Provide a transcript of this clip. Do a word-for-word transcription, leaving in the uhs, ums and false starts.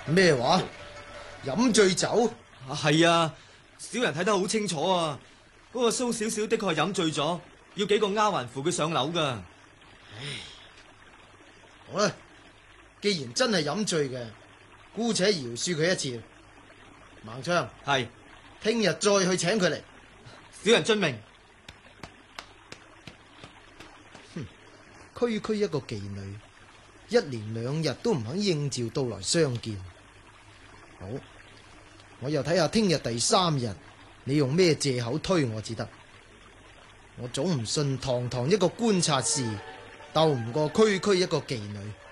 咩話？飲醉酒？ 係啊，小人睇得好清楚啊！嗰個蘇小小的確係飲醉咗，要幾個丫鬟扶佢上樓噶。 唉，好啦，既然真係飲醉嘅，姑且饒恕佢一次。孟昌， 係， 聽日再去請佢嚟。 小人遵命。 區區一個妓女，一連兩日都唔肯應召到來相見。好，我又睇下聽日第三日，你用咩借口推我至得？我總唔信堂堂一個觀察士鬥唔過區區一個妓女。